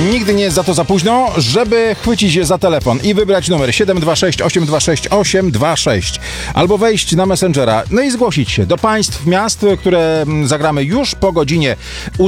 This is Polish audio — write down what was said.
Nigdy nie jest za to za późno, żeby chwycić się za telefon i wybrać numer 726 826 826 albo wejść na Messengera, no i zgłosić się do państw, miast, które zagramy już po godzinie 8.